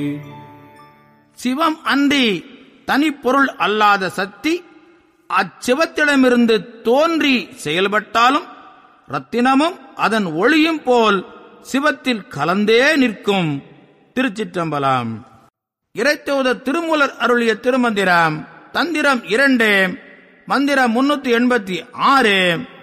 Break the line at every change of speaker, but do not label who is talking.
சிவம் அன்றி தனிப்பொருள் அல்லாத சக்தி அச்சிவத்திடமிருந்து தோன்றி செயல்பட்டாலும் ரத்தினமும் அதன் ஒளியும் போல் சிவத்தில் கலந்தே நிற்கும். திருச்சிற்றம்பலம். இறைத்தூதர் திருமூலர் அருளிய திருமந்திரம் தந்திரம் 2 மந்திரம் 386.